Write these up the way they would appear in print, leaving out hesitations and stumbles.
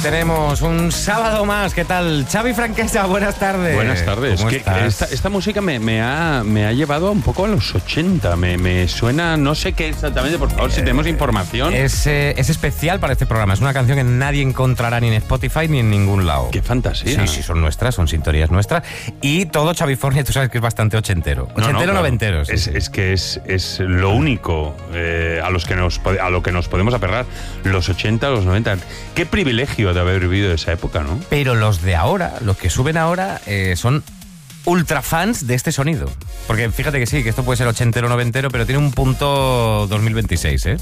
tenemos un sábado más. ¿Qué tal? Xavi Franquesa, buenas tardes. Buenas tardes. ¿Cómo estás? Esta música me ha llevado un poco a los 80. Me suena, no sé qué exactamente, por favor, si tenemos información. Es especial para este programa. Es una canción que nadie encontrará ni en Spotify ni en ningún lado. ¡Qué fantasía! Sí, son nuestras, son sintonías nuestras. Y todo Xavifornia, tú sabes que es bastante ochentero. Ochentero, noventero. Sí. Es que es lo único a lo que nos podemos aferrar. Los 80, los 90. Qué privilegio de haber vivido esa época, ¿no? Pero los de ahora, los que suben ahora, son ultra fans de este sonido. Porque fíjate que sí, que esto puede ser ochentero, noventero, pero tiene un punto 2026, ¿eh?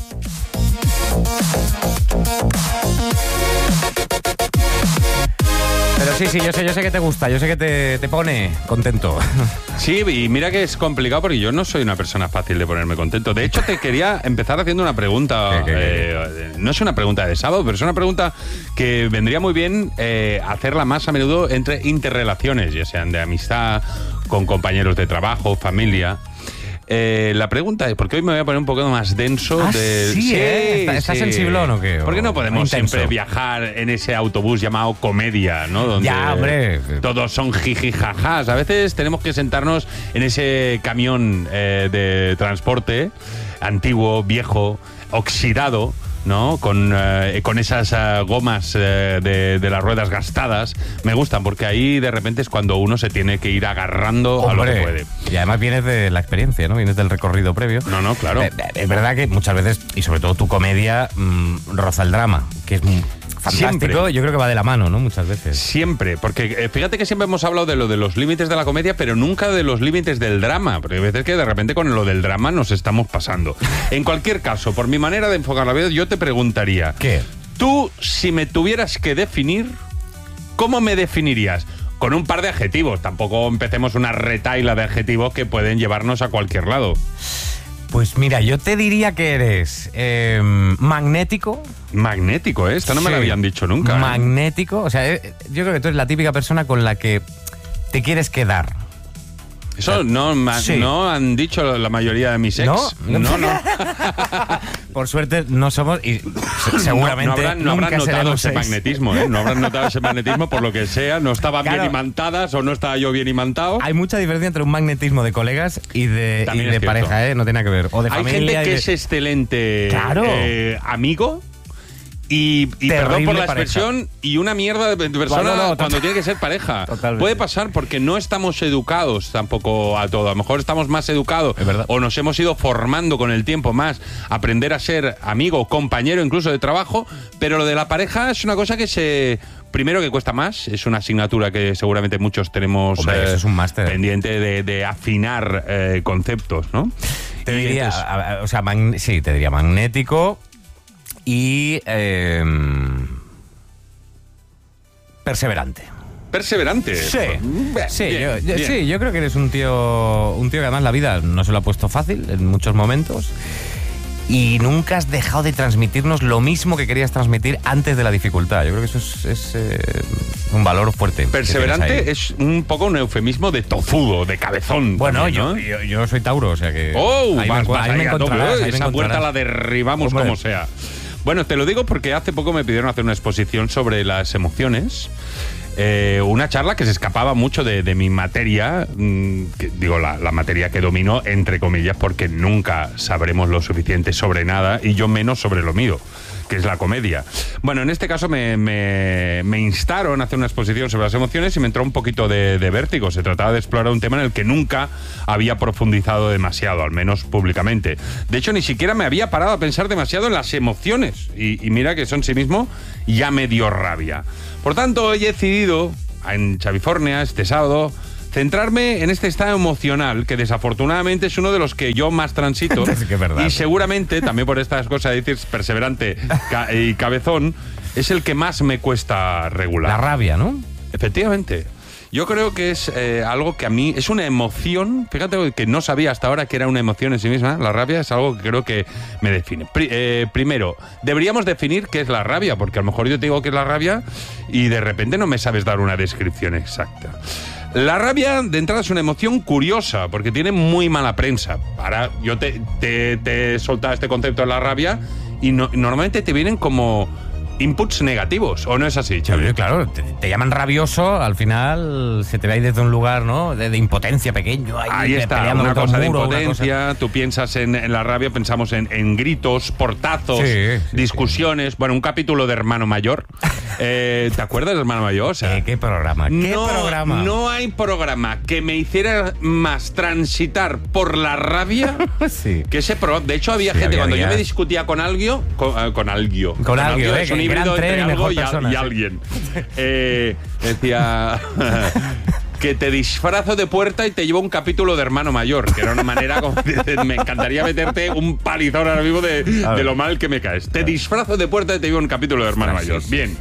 Pero sí, yo sé que te gusta, yo sé que te pone contento. Sí, y mira que es complicado porque yo no soy una persona fácil de ponerme contento. De hecho, te quería empezar haciendo una pregunta. No es una pregunta de sábado, pero es una pregunta que vendría muy bien hacerla más a menudo entre interrelaciones, ya sean de amistad, con compañeros de trabajo, familia. La pregunta es, porque hoy me voy a poner un poco más denso. ¿Está sensiblón o qué? ¿Por qué no podemos intenso? siempre viajar en ese autobús llamado comedia, ¿no? Donde hombre. Todos son jijijajás. A veces tenemos que sentarnos en ese camión de transporte antiguo, viejo, oxidado, ¿no? Con esas gomas de las ruedas gastadas. Me gustan porque ahí de repente es cuando uno se tiene que ir agarrando a lo que puede. Y además vienes de la experiencia, ¿no? Vienes del recorrido previo. No, claro. Es verdad que muchas veces, y sobre todo tu comedia, roza el drama, que es fantástico. Siempre. Yo creo que va de la mano, ¿no? Muchas veces. Siempre, porque fíjate que siempre hemos hablado de lo de los límites de la comedia, pero nunca de los límites del drama, porque hay veces que de repente con lo del drama nos estamos pasando. En cualquier caso, por mi manera de enfocar la vida, yo te preguntaría, ¿qué? Tú, si me tuvieras que definir, ¿cómo me definirías? Con un par de adjetivos, tampoco empecemos una retaila de adjetivos que pueden llevarnos a cualquier lado. Pues mira, yo te diría que eres magnético. Magnético, ¿eh? Esta no me la habían dicho nunca. Magnético, o sea, yo creo que tú eres la típica persona con la que te quieres quedar. Eso no han dicho la mayoría de mis ex. No. Por suerte no somos y seguramente no habrán notado ese ex. magnetismo, ¿eh? No habrán notado ese magnetismo por lo que sea. No estaban bien imantadas o no estaba yo bien imantado. Hay mucha diferencia entre un magnetismo de colegas y de pareja, ¿eh? No tiene nada que ver. O de hay familia. Hay gente que es excelente amigo. Y perdón por la expresión, y una mierda de persona cuando tiene que ser pareja. Totalmente. Puede pasar porque no estamos educados tampoco a todo. A lo mejor estamos más educados o nos hemos ido formando con el tiempo más, aprender a ser amigo, compañero incluso de trabajo, pero lo de la pareja es una cosa que primero que cuesta más, es una asignatura que seguramente muchos tenemos eso es un máster pendiente de afinar conceptos, ¿no? Te diría magnético y perseverante. ¿Perseverante? Sí, yo creo que eres un tío que además la vida no se lo ha puesto fácil en muchos momentos y nunca has dejado de transmitirnos lo mismo que querías transmitir antes de la dificultad. Yo creo que eso es un valor fuerte. Perseverante es un poco un eufemismo de tozudo, de cabezón. Bueno, también, ¿no? yo soy Tauro, o sea que... ahí me encontrarás. Esa puerta la derribamos como sea. Bueno, te lo digo porque hace poco me pidieron hacer una exposición sobre las emociones. Una charla que se escapaba mucho de mi materia, la materia que domino, entre comillas, porque nunca sabremos lo suficiente sobre nada y yo menos sobre lo mío, que es la comedia. Bueno, en este caso me instaron a hacer una exposición sobre las emociones y me entró un poquito de vértigo. Se trataba de explorar un tema en el que nunca había profundizado demasiado, al menos públicamente. De hecho, ni siquiera me había parado a pensar demasiado en las emociones. Y mira que eso en sí mismo ya me dio rabia. Por tanto, hoy he decidido, en Xavifornia, este sábado, centrarme en este estado emocional, que desafortunadamente es uno de los que yo más transito. Es que es verdad. Y seguramente, también por estas cosas de decir perseverante y cabezón, es el que más me cuesta regular. La rabia, ¿no? Efectivamente. Yo creo que es algo que a mí es una emoción, fíjate que no sabía hasta ahora que era una emoción en sí misma. La rabia es algo que creo que me define. Primero, deberíamos definir qué es la rabia, porque a lo mejor yo te digo qué es la rabia y de repente no me sabes dar una descripción exacta. La rabia, de entrada, es una emoción curiosa, porque tiene muy mala prensa. Ahora, yo te he soltado este concepto de la rabia y normalmente te vienen como inputs negativos, ¿o no es así, Xavi? Claro, te llaman rabioso, al final se te ve ahí desde un lugar, ¿no? De impotencia pequeño. Ahí está, una cosa de impotencia, tú piensas en la rabia, pensamos en gritos, portazos, discusiones, bueno, un capítulo de Hermano Mayor. ¿Te acuerdas de Hermano Mayor? O sea, ¿Qué programa? No hay programa que me hiciera más transitar por la rabia que ese programa. De hecho, había gente, cuando yo me discutía con alguien, es un híbrido entre algo y alguien. Decía que te disfrazo de puerta y te llevo un capítulo de Hermano Mayor, que era una manera como me encantaría meterte un palizón ahora mismo de lo mal que me caes. Te disfrazo de puerta y te llevo un capítulo de Hermano Mayor. Bien.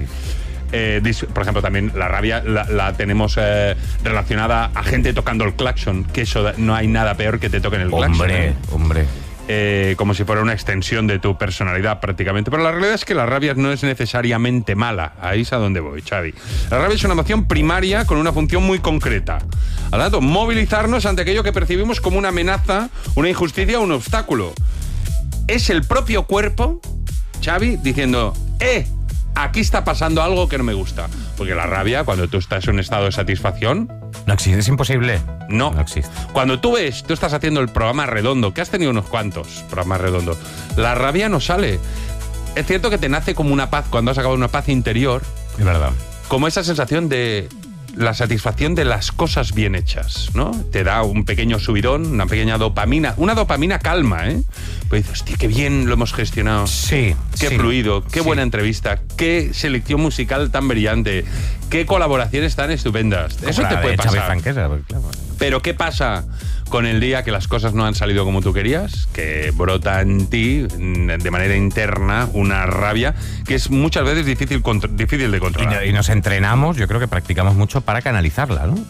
Por ejemplo, también la rabia la tenemos relacionada a gente tocando el claxon, que eso no hay nada peor que te toquen el claxon. Hombre. Como si fuera una extensión de tu personalidad prácticamente. Pero la realidad es que la rabia no es necesariamente mala. Ahí es a donde voy, Xavi. La rabia es una emoción primaria con una función muy concreta. Al tanto, movilizarnos ante aquello que percibimos como una amenaza, una injusticia o un obstáculo. Es el propio cuerpo, Xavi, diciendo, aquí está pasando algo que no me gusta. Porque la rabia, cuando tú estás en un estado de satisfacción... No existe, es imposible. No existe. Cuando tú estás haciendo el programa redondo, que has tenido unos cuantos programas redondos, la rabia no sale. Es cierto que te nace como una paz cuando has acabado una paz interior. Es verdad. Como esa sensación de la satisfacción de las cosas bien hechas, ¿no? Te da un pequeño subidón, una pequeña dopamina. Una dopamina calma, ¿eh? Pues dices, hostia, qué bien lo hemos gestionado. Sí. Qué fluido, qué buena entrevista, qué selección musical tan brillante, qué colaboraciones tan estupendas. Eso te puede pasar. Pero ¿qué pasa con el día que las cosas no han salido como tú querías? Que brota en ti, de manera interna, una rabia que es muchas veces difícil de controlar. Y nos entrenamos, yo creo que practicamos mucho para canalizarla, ¿no?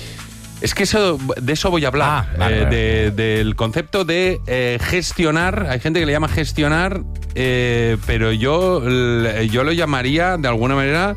Es que de eso voy a hablar, del concepto de gestionar. Hay gente que le llama gestionar, pero yo lo llamaría, de alguna manera,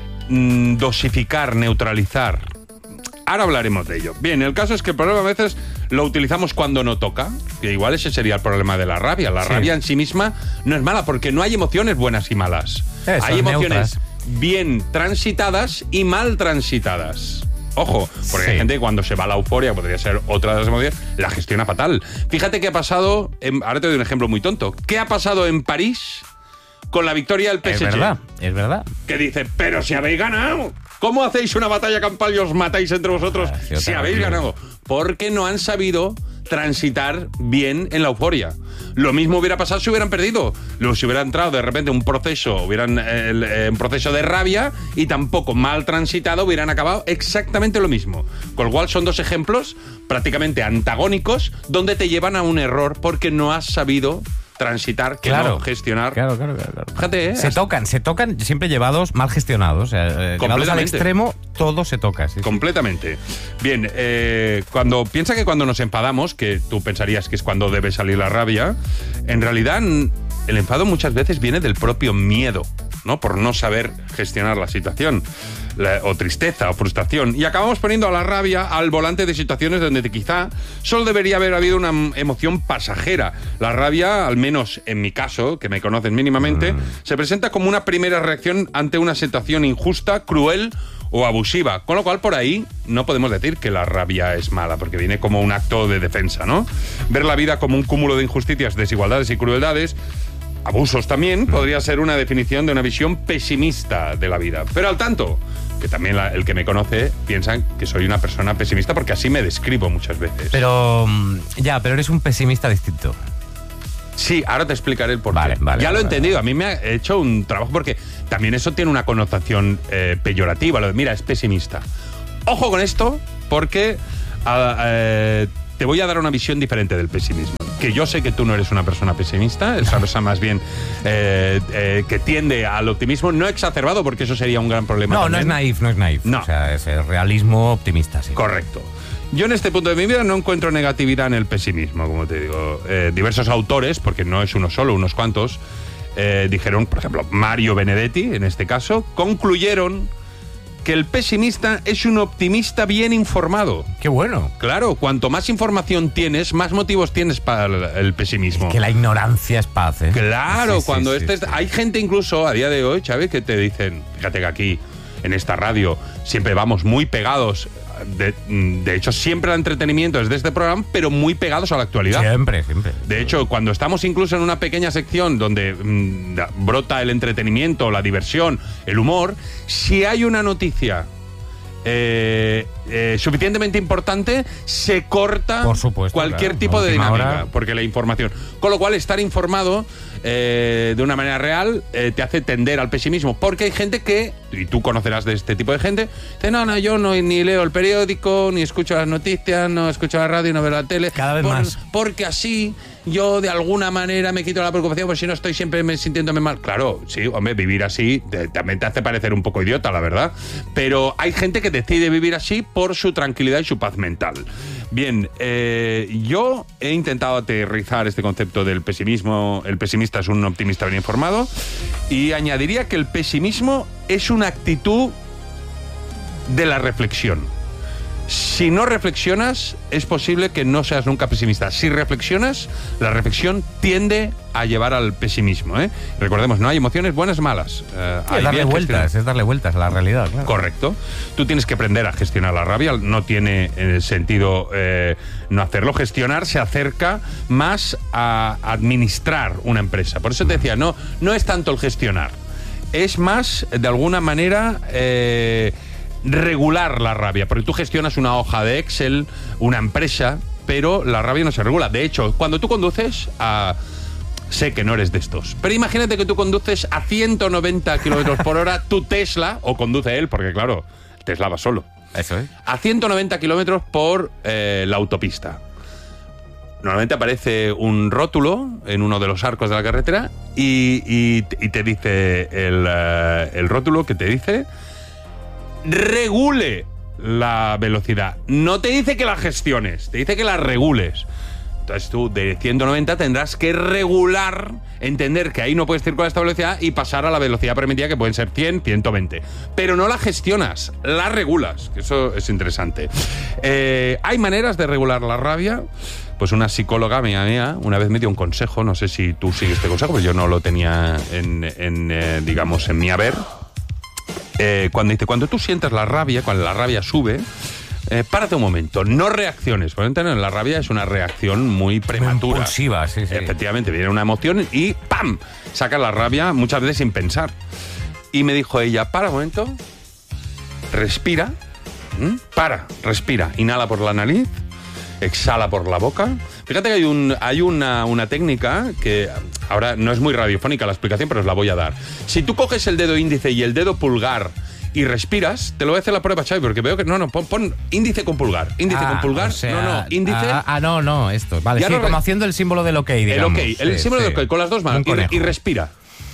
dosificar, neutralizar. Ahora hablaremos de ello. Bien, el caso es que el problema a veces lo utilizamos cuando no toca, que igual ese sería el problema de la rabia. La rabia en sí misma no es mala, porque no hay emociones buenas y malas. Hay emociones bien transitadas y mal transitadas. Ojo, porque hay gente que cuando se va a la euforia, podría ser otra de las emociones, la gestiona fatal. Fíjate qué ha pasado, ahora te doy un ejemplo muy tonto. ¿Qué ha pasado en París con la victoria del PSG? Es verdad. Que dice, pero si habéis ganado. ¿Cómo hacéis una batalla campal y os matáis entre vosotros si habéis ganado? Porque no han sabido transitar bien en la euforia. Lo mismo hubiera pasado si hubieran perdido. Si hubiera entrado de repente un proceso de rabia y tampoco mal transitado, hubieran acabado exactamente lo mismo. Con lo cual son dos ejemplos prácticamente antagónicos donde te llevan a un error porque no has sabido transitar, no gestionar. Claro. Fíjate, se tocan siempre llevados mal gestionados. O sea, llevados al extremo, todo se toca. Completamente. Bien, piensa que cuando nos enfadamos, que tú pensarías que es cuando debe salir la rabia, en realidad el enfado muchas veces viene del propio miedo, ¿no? Por no saber gestionar la situación. O tristeza o frustración, y acabamos poniendo a la rabia al volante de situaciones donde quizá solo debería haber habido una emoción pasajera. La rabia, al menos en mi caso, que me conocen mínimamente, se presenta como una primera reacción ante una situación injusta, cruel o abusiva, con lo cual por ahí no podemos decir que la rabia es mala, porque viene como un acto de defensa, ¿no? Ver la vida como un cúmulo de injusticias, desigualdades y crueldades, abusos también, podría ser una definición de una visión pesimista de la vida. Pero al tanto, que también el que me conoce piensa que soy una persona pesimista porque así me describo muchas veces. Pero eres un pesimista distinto. Sí, ahora te explicaré el porqué. Ya lo he entendido, a mí me ha hecho un trabajo porque también eso tiene una connotación peyorativa, lo de mira, es pesimista. Ojo con esto porque te voy a dar una visión diferente del pesimismo. Que yo sé que tú no eres una persona pesimista, es una persona más bien que tiende al optimismo, no exacerbado, porque eso sería un gran problema. No es naif. No. O sea, es el realismo optimista, sí. Correcto. Yo en este punto de mi vida no encuentro negatividad en el pesimismo, como te digo. Diversos autores, porque no es uno solo, unos cuantos, dijeron, por ejemplo, Mario Benedetti, en este caso, concluyeron que el pesimista es un optimista bien informado. ¡Qué bueno! Claro, cuanto más información tienes, más motivos tienes para el pesimismo. Es que la ignorancia es paz, ¿eh? Claro, cuando hay gente incluso a día de hoy, Xavi, que te dicen, fíjate que aquí, en esta radio, siempre vamos muy pegados. De hecho, siempre el entretenimiento es de este programa, pero muy pegados a la actualidad. Siempre. De hecho, cuando estamos incluso en una pequeña sección donde brota el entretenimiento, la diversión, el humor, si hay una noticia suficientemente importante, se corta, por supuesto, cualquier tipo de dinámica, porque la información. Con lo cual, estar informado de una manera real te hace tender al pesimismo, porque hay gente que, y tú conocerás de este tipo de gente, dice, no, yo no ni leo el periódico, ni escucho las noticias, no escucho la radio, no veo la tele. Cada vez más. Porque así yo de alguna manera me quito la preocupación, porque si no estoy siempre sintiéndome mal. Claro, sí, hombre, vivir así también te hace parecer un poco idiota, la verdad. Pero hay gente que decide vivir así por su tranquilidad y su paz mental. Bien, yo he intentado aterrizar este concepto del pesimismo. El pesimista es un optimista bien informado, y añadiría que el pesimismo es una actitud de la reflexión. Si no reflexionas, es posible que no seas nunca pesimista. Si reflexionas, la reflexión tiende a llevar al pesimismo, ¿eh? Recordemos, no hay emociones buenas o malas. Es darle vueltas a la realidad. Claro. Correcto. Tú tienes que aprender a gestionar la rabia. No tiene sentido no hacerlo. Gestionar se acerca más a administrar una empresa. Por eso te decía, no es tanto el gestionar. Es más, de alguna manera, regular la rabia, porque tú gestionas una hoja de Excel, una empresa, pero la rabia no se regula. De hecho, cuando tú conduces sé que no eres de estos, pero imagínate que tú conduces a 190 kilómetros por hora tu Tesla, o conduce él, porque claro, Tesla va solo. Eso es. A 190 kilómetros por la autopista. Normalmente aparece un rótulo en uno de los arcos de la carretera y te dice el rótulo que te dice: regule la velocidad. No te dice que la gestiones, te dice que la regules. Entonces tú de 190 tendrás que regular, entender que ahí no puedes circular a esta velocidad y pasar a la velocidad permitida, que pueden ser 100, 120. Pero no la gestionas, la regulas, que eso es interesante. Hay maneras de regular la rabia. Pues una psicóloga mía una vez me dio un consejo, no sé si tú sigues este consejo, pero yo no lo tenía digamos, en mi haber. Cuando tú sientes la rabia, cuando la rabia sube, párate un momento, no reacciones. Por ejemplo, la rabia es una reacción muy prematura. Impulsiva, sí. Efectivamente, viene una emoción y ¡pam! Sacas la rabia muchas veces sin pensar. Y me dijo ella, para un momento, respira, respira, inhala por la nariz, exhala por la boca. Fíjate que hay una técnica que ahora no es muy radiofónica la explicación, pero os la voy a dar. Si tú coges el dedo índice y el dedo pulgar y respiras, te lo voy a hacer la prueba, Xavi, porque veo que pon índice con pulgar. Índice con pulgar. O sea, índice. No, esto. Vale, sí, como haciendo el símbolo del OK, digamos. El símbolo del OK, con las dos manos. Y respira.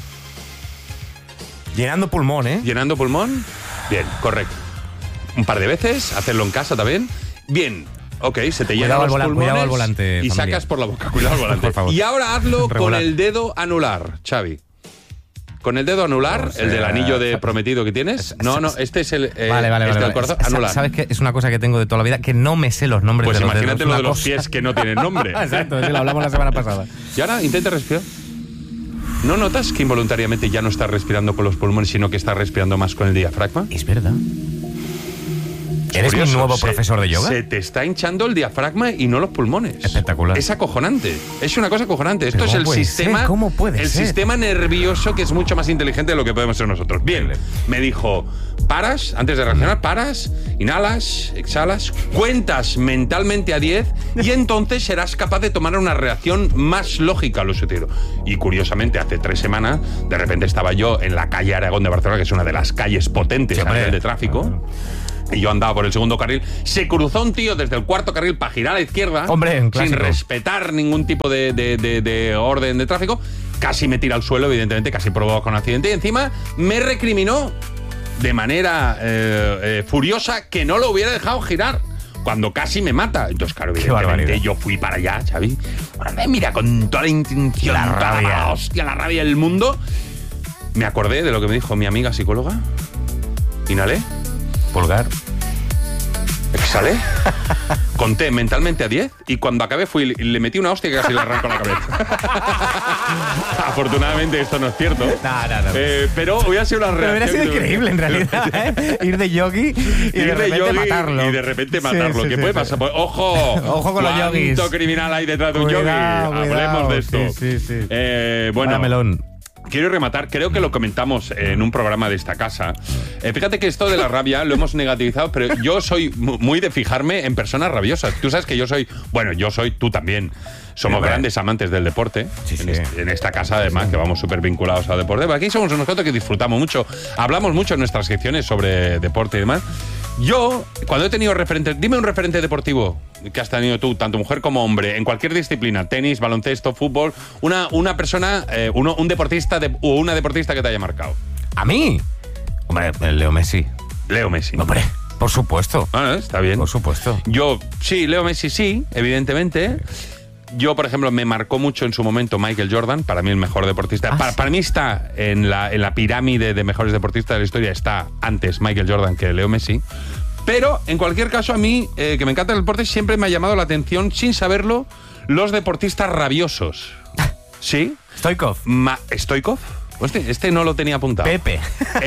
Llenando pulmón, ¿eh? Llenando pulmón. Bien, correcto. Un par de veces, hacerlo en casa también. Bien. Ok, se te llenan los pulmones. Cuidado al volante, y familia. Sacas por la boca. Cuidado al volante. Por favor. Y ahora hazlo con el dedo anular, Xavi. Con el dedo anular, el del anillo de prometido que tienes. No, este es el del corazón, anular. ¿Sabes qué? Es una cosa que tengo de toda la vida, que no me sé los nombres de los dedos. Pues imagínate lo de los pies que no tienen nombre. Exacto, sí, lo hablamos la semana pasada. Y ahora intenta respirar. ¿No notas que involuntariamente ya no estás respirando con los pulmones, sino que estás respirando más con el diafragma? Es verdad. ¿Eres mi nuevo profesor de yoga? Se te está hinchando el diafragma y no los pulmones. Espectacular. Es acojonante. Es una cosa acojonante. Esto es el sistema. ¿Cómo puede ser? El sistema nervioso, que es mucho más inteligente de lo que podemos ser nosotros. Bien, me dijo, paras, antes de reaccionar, paras, inhalas, exhalas, cuentas mentalmente a 10 y entonces serás capaz de tomar una reacción más lógica a lo sucedido. Y curiosamente, hace 3 semanas, de repente estaba yo en la calle Aragón de Barcelona, que es una de las calles potentes a nivel de tráfico. Y yo andaba por el segundo carril. Se cruzó un tío desde el cuarto carril para girar a la izquierda. Sin respetar ningún tipo de orden de tráfico. Casi me tira al suelo, evidentemente, casi provoca un accidente. Y encima me recriminó de manera furiosa que no lo hubiera dejado girar cuando casi me mata. Entonces, claro, evidentemente yo fui para allá, Xavi. Mira, con toda la intención, la rabia del mundo. Me acordé de lo que me dijo mi amiga psicóloga. Inhalé. Pulgar. ¿Exhalé? Conté mentalmente a 10 y cuando acabé fui y le metí una hostia que casi le arrancó la cabeza. Afortunadamente esto no es cierto. No. Pero hubiera sido una reacción. Pero hubiera sido increíble en realidad, ¿eh? Ir de yogi y de repente matarlo. Y de repente matarlo. ¿Qué puede pasar? Pues, ¡ojo con los yogis! ¿Cuánto criminal hay detrás de un yogi? Hablemos de esto. Sí. Bueno. Melón. Quiero rematar, creo que lo comentamos en un programa de esta casa. Fíjate que esto de la rabia lo hemos negativizado, pero yo soy muy de fijarme en personas rabiosas. Tú sabes que yo soy, tú también. Somos grandes amantes del deporte. Sí. En esta casa, además, que vamos súper vinculados al deporte. Aquí somos unos cuantos que disfrutamos mucho. Hablamos mucho en nuestras secciones sobre deporte y demás. Yo, cuando he tenido referentes, dime un referente deportivo que has tenido tú, tanto mujer como hombre, en cualquier disciplina, tenis, baloncesto, fútbol, una persona, un deportista o una deportista que te haya marcado. ¿A mí? Hombre, Leo Messi. Leo Messi. Hombre, por supuesto. Está bien. Por supuesto. Yo, sí, Leo Messi sí, evidentemente. Yo, por ejemplo, me marcó mucho en su momento Michael Jordan, para mí el mejor deportista. Para mí está en la pirámide de mejores deportistas de la historia, está antes Michael Jordan que Leo Messi. Pero, en cualquier caso, a mí, que me encanta el deporte, siempre me ha llamado la atención, sin saberlo, los deportistas rabiosos. ¿Sí? Stoikov. ¿Stoikov? Hostia, este no lo tenía apuntado. Pepe.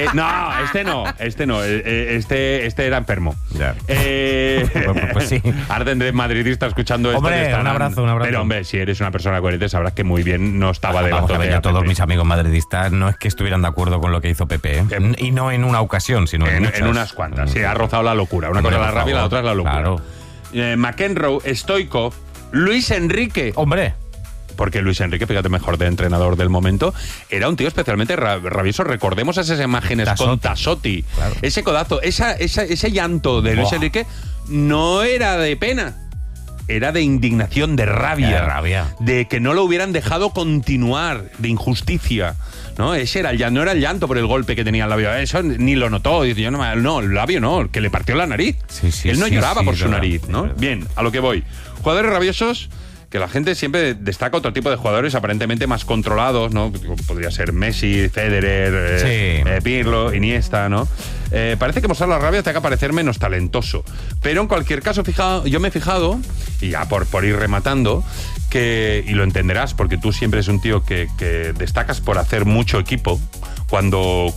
Este no. Este era enfermo. Ya. Pues sí. Ahora tendré madridista escuchando hombre, esto. Un abrazo. Pero, hombre, si eres una persona coherente, sabrás que muy bien no estaba de la Vamos a ver, todos mis amigos madridistas no es que estuvieran de acuerdo con lo que hizo Pepe, ¿eh? Y no en una ocasión, sino en unas cuantas. Sí, ha rozado la locura. Una cosa es la rabia y la otra es la locura. Claro. McEnroe, Stoikov, Luis Enrique. Hombre. Porque Luis Enrique, fíjate, mejor de entrenador del momento, era un tío especialmente rabioso. Recordemos esas imágenes con Tassotti. Claro. Ese codazo, ese llanto de Luis Enrique no era de pena. Era de indignación, de rabia. De que no lo hubieran dejado continuar, de injusticia. ¿No? Ese era el llanto, no era el llanto por el golpe que tenía el labio. Eso ni lo notó. Dice, no, el labio no, que le partió la nariz. Él no lloraba por su nariz, ¿no? Bien, a lo que voy. Jugadores rabiosos, que la gente siempre destaca otro tipo de jugadores aparentemente más controlados, ¿no? Podría ser Messi, Federer, Pirlo, Iniesta, ¿no? Parece que mostrar la rabia te haga parecer menos talentoso. Pero en cualquier caso, yo me he fijado, y ya por ir rematando, y lo entenderás, porque tú siempre eres un tío que destacas por hacer mucho equipo cuando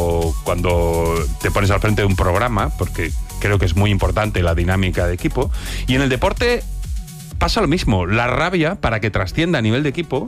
te pones al frente de un programa, porque creo que es muy importante la dinámica de equipo. Y en el deporte pasa lo mismo. La rabia, para que trascienda a nivel de equipo,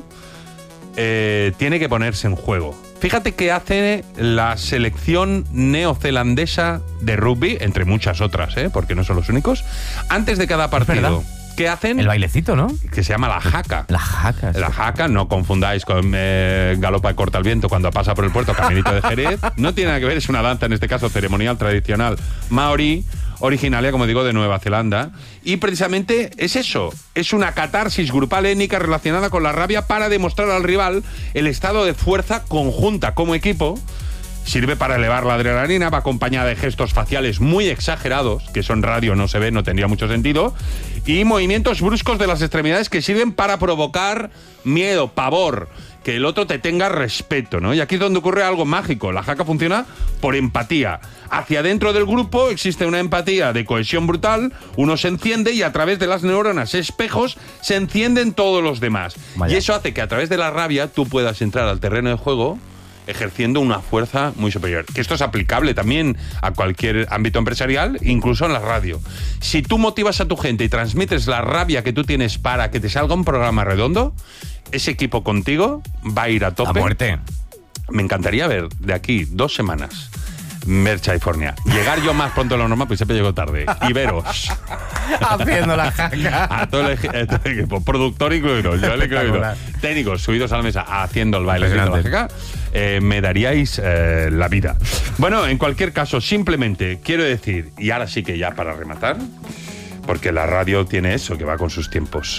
tiene que ponerse en juego. Fíjate que hace la selección neozelandesa de rugby, entre muchas otras, porque no son los únicos, antes de cada partido. ¿Qué hacen? El bailecito, ¿no? Que se llama la haka. La haka. La haka, no confundáis con galopa y corta el viento cuando pasa por el puerto Caminito de Jerez. No tiene nada que ver, es una danza, en este caso ceremonial tradicional maorí, originaria, como digo, de Nueva Zelanda. Y precisamente es eso, es una catarsis grupal étnica relacionada con la rabia para demostrar al rival el estado de fuerza conjunta como equipo. Sirve para elevar la adrenalina, va acompañada de gestos faciales muy exagerados, que eso en radio no se ve, no tendría mucho sentido, y movimientos bruscos de las extremidades que sirven para provocar miedo, pavor, que el otro te tenga respeto, ¿no? Y aquí es donde ocurre algo mágico. La haka funciona por empatía. Hacia dentro del grupo existe una empatía de cohesión brutal, uno se enciende y a través de las neuronas espejos se encienden todos los demás. Vaya. Y eso hace que a través de la rabia tú puedas entrar al terreno de juego ejerciendo una fuerza muy superior. Que esto es aplicable también a cualquier ámbito empresarial, incluso en la radio. Si tú motivas a tu gente y transmites la rabia que tú tienes para que te salga un programa redondo, ese equipo contigo va a ir a tope. A muerte. Me encantaría ver de aquí 2 semanas Merchaifornia. Llegar yo más pronto de lo normal, pues siempre llego tarde. Y veros. Haciendo la jaca. A todo el equipo. Productor incluido. Yo le incluido. Técnicos subidos a la mesa haciendo el baile. Haciendo la jaca. Me daríais la vida. Bueno, en cualquier caso, simplemente quiero decir, y ahora sí que ya para rematar, porque la radio tiene eso, que va con sus tiempos.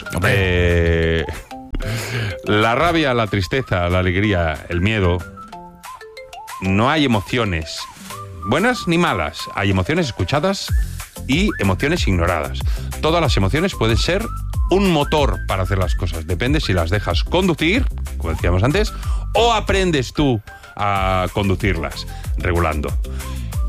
La rabia, la tristeza, la alegría, el miedo. No hay emociones buenas ni malas. Hay emociones escuchadas y emociones ignoradas. Todas las emociones pueden ser un motor para hacer las cosas. Depende si las dejas conducir, como decíamos antes, o aprendes tú a conducirlas, regulando.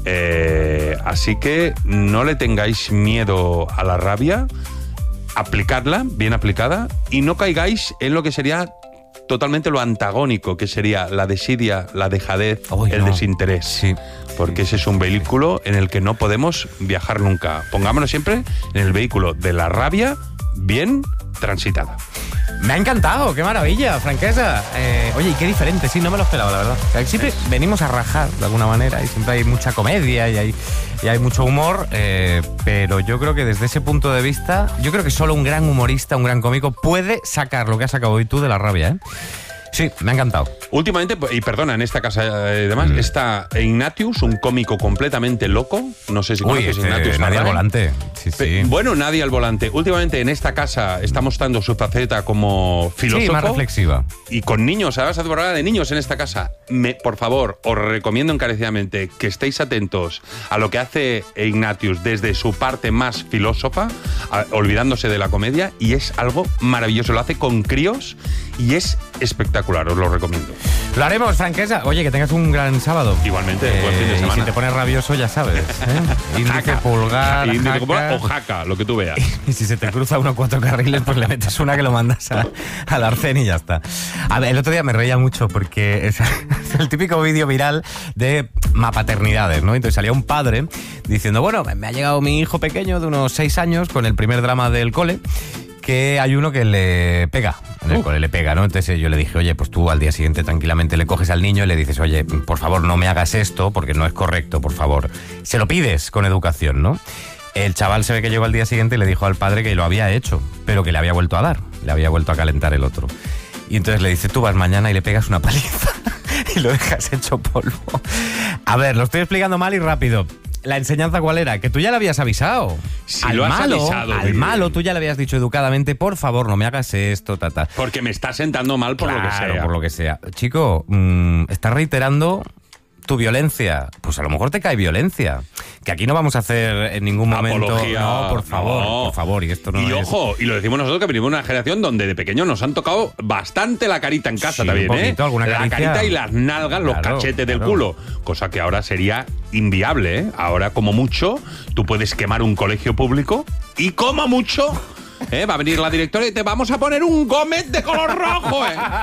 Así que no le tengáis miedo a la rabia, aplicadla, bien aplicada, y no caigáis en lo que sería totalmente lo antagónico, que sería la desidia, la dejadez, desinterés. Sí. Porque ese es un vehículo en el que no podemos viajar nunca. Pongámonos siempre en el vehículo de la rabia bien transitada. Me ha encantado, qué maravilla, Franquesa. Oye, y qué diferente, sí, no me lo esperaba, la verdad. Siempre venimos a rajar de alguna manera y siempre hay mucha comedia y hay mucho humor, pero yo creo que desde ese punto de vista, yo creo que solo un gran humorista, un gran cómico puede sacar lo que has sacado hoy tú de la rabia, ¿eh? Sí, me ha encantado. Últimamente, y perdona, en esta casa demás, está Ignatius, un cómico completamente loco. No sé si conoces Ignatius. Nadie al volante. Sí. Bueno, nadie al volante. Últimamente en esta casa está mostrando su faceta como filósofo. Sí, más reflexiva. Y con niños, ahora se hace temporada de niños en esta casa. Por favor, os recomiendo encarecidamente que estéis atentos a lo que hace Ignatius desde su parte más filósofa, olvidándose de la comedia, y es algo maravilloso. Lo hace con críos y es espectacular, os lo recomiendo. Lo haremos, Franquesa. Oye, que tengas un gran sábado. Igualmente, buen fin de semana. Y si te pones rabioso, ya sabes. Índice, pulgar, jaca, o jaca, lo que tú veas. Y si se te cruza 1 o 4 carriles, pues le metes una que lo mandas al arcén y ya está. A ver, el otro día me reía mucho porque es el típico vídeo viral de mapaternidades, ¿no? Entonces salía un padre diciendo, bueno, me ha llegado mi hijo pequeño de unos 6 años con el primer drama del cole, que hay uno que le pega, en el cole le pega, ¿no? Entonces yo le dije, oye, pues tú al día siguiente tranquilamente le coges al niño y le dices, oye, por favor, no me hagas esto porque no es correcto, por favor. Se lo pides con educación, ¿no? El chaval se ve que llegó al día siguiente y le dijo al padre que lo había hecho, pero que le había vuelto a dar, le había vuelto a calentar el otro. Y entonces le dice, tú vas mañana y le pegas una paliza y lo dejas hecho polvo. A ver, lo estoy explicando mal y rápido. ¿La enseñanza cuál era? Que tú ya le habías avisado. Si lo has avisado. Al malo tú ya le habías dicho educadamente, por favor, no me hagas esto, tata. Porque me está sentando mal por lo que sea. Por lo que sea. Chico, estás reiterando tu violencia. Pues a lo mejor te cae violencia. Que aquí no vamos a hacer en ningún momento... Apología. No, por favor. Y esto no y es... ojo, y lo decimos nosotros, que venimos de una generación donde de pequeños nos han tocado bastante la carita en casa, sí, también, un poquito, alguna la caricia. carita y las nalgas, los cachetes del culo. Cosa que ahora sería inviable, ¿eh? Ahora, como mucho, tú puedes quemar un colegio público y como mucho... va a venir la directora y te vamos a poner un Gómez de color rojo,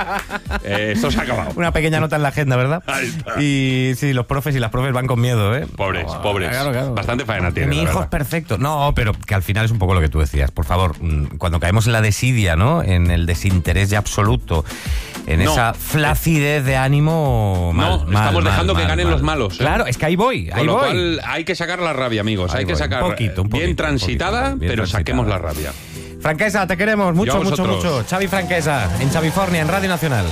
esto se ha acabado. Una pequeña nota en la agenda, ¿verdad? Ahí está. Y sí, los profes y las profes van con miedo, ¿eh? Pobres. Claro. Bastante faena tiene. Mi hijo es perfecto. No, pero que al final es un poco lo que tú decías. Por favor, cuando caemos en la desidia, ¿no? En el desinterés ya absoluto, en esa flacidez de ánimo. Estamos dejando que ganen los malos. Claro, es que ahí voy. Con lo cual hay que sacar la rabia, amigos. Hay que sacar un poquito, bien transitada, bien pero transitada. Saquemos la rabia. Franquesa, te queremos mucho. Xavi Franquesa, en Xavifornia, en Radio Nacional.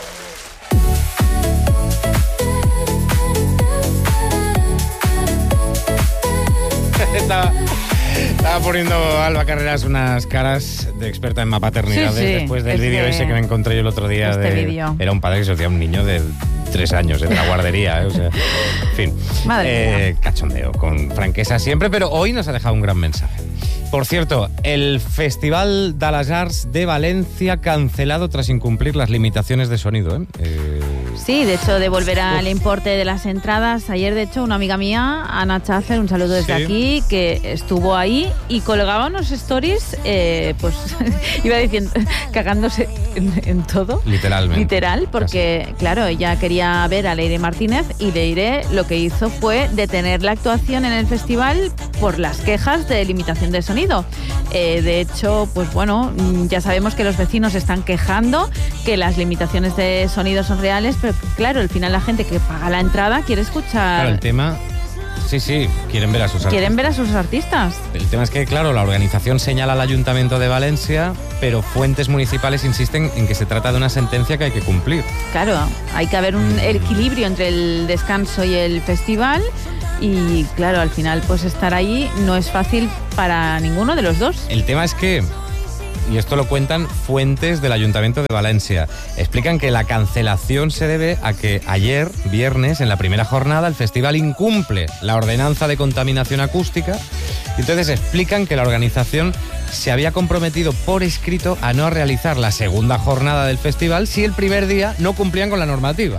Estaba poniendo Alba Carreras unas caras de experta en mapaternidades después del vídeo ese que me encontré yo el otro día. Era un padre que se hacía un niño de 3 años, de la guardería, o sea, en fin. Madre cachondeo con Franquesa siempre, pero hoy nos ha dejado un gran mensaje. Por cierto, el Festival de las Arts de Valencia cancelado tras incumplir las limitaciones de sonido, ¿eh? Sí, de hecho devolverá el importe de las entradas. Ayer, de hecho, una amiga mía, Ana Chafer, un saludo desde aquí, que estuvo ahí y colgaba unos stories, pues iba diciendo, cagándose en todo. Literalmente. Literal, porque casi. Claro, ella quería ver a Leire Martínez y Leire lo que hizo fue detener la actuación en el festival por las quejas de limitación de sonido. De hecho, pues bueno, ya sabemos que los vecinos están quejando, que las limitaciones de sonido son reales, pero claro, al final la gente que paga la entrada quiere escuchar... Claro, el tema... Sí, quieren ver a sus artistas. Quieren ver a sus artistas. El tema es que, claro, la organización señala al Ayuntamiento de Valencia, pero fuentes municipales insisten en que se trata de una sentencia que hay que cumplir. Claro, hay que haber un equilibrio entre el descanso y el festival. Y claro, al final pues estar ahí no es fácil para ninguno de los dos. El tema es que, y esto lo cuentan fuentes del Ayuntamiento de Valencia, explican que la cancelación se debe a que ayer, viernes, en la primera jornada, el festival incumple la ordenanza de contaminación acústica. Entonces explican que la organización se había comprometido por escrito a no realizar la segunda jornada del festival si el primer día no cumplían con la normativa.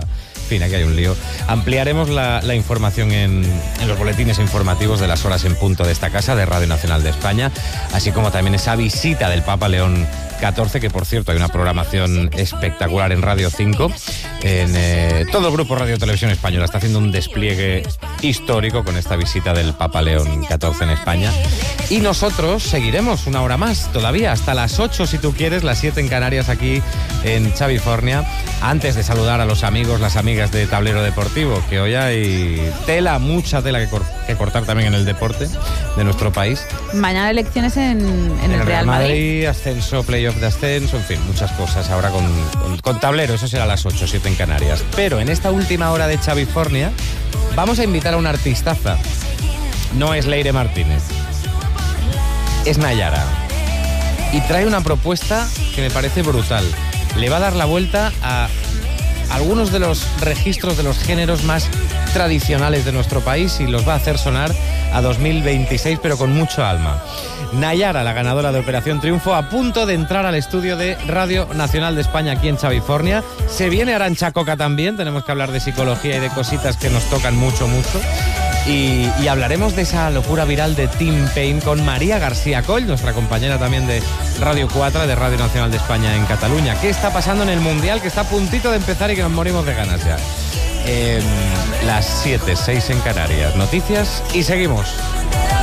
fin, aquí hay un lío. Ampliaremos la información en los boletines informativos de las horas en punto de esta casa, de Radio Nacional de España, así como también esa visita del Papa León XIV, que por cierto hay una programación espectacular en Radio 5. Todo el grupo Radio Televisión Española está haciendo un despliegue histórico con esta visita del Papa León XIV en España. Y nosotros seguiremos una hora más todavía, hasta las 8 si tú quieres, las 7 en Canarias, aquí en Chavifornia. Antes de saludar a los amigos, las amigas de Tablero Deportivo, que hoy hay mucha tela que cortar también en el deporte de nuestro país. Mañana elecciones en el Real Madrid. Ascenso, playoff de ascenso, en fin, muchas cosas ahora con Tablero, eso será a las 8, 7 en Canarias. Pero en esta última hora de Chavifornia vamos a invitar a una artistaza. No es Leire Martínez, es Nayara. Y trae una propuesta que me parece brutal. Le va a dar la vuelta a algunos de los registros de los géneros más tradicionales de nuestro país y los va a hacer sonar a 2026, pero con mucho alma. Nayara, la ganadora de Operación Triunfo, a punto de entrar al estudio de Radio Nacional de España aquí en Chavifornia. Se viene Arantxa Coca también, tenemos que hablar de psicología y de cositas que nos tocan mucho. Y hablaremos de esa locura viral de Tim Payne con María García Coll, nuestra compañera también de Radio 4, de Radio Nacional de España en Cataluña. ¿Qué está pasando en el Mundial, que está a puntito de empezar y que nos morimos de ganas ya? Las 7, 6 en Canarias. Noticias y seguimos.